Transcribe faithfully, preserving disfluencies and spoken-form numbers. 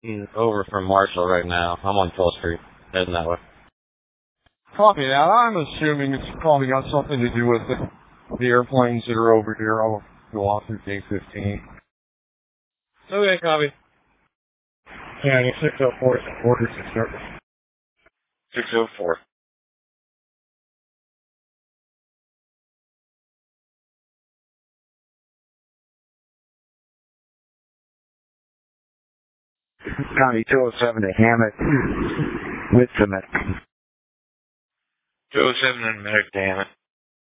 getting over from Marshall right now. I'm on twelfth Street, heading that way. Copy that. I'm assuming it's probably got something to do with the, the airplanes that are over here. I'll go off through gate fifteen. Okay, copy. Yeah, six oh four supporters to service. six oh four. County two oh seven to Hammett with the medic. two oh seven and medic to Hammett.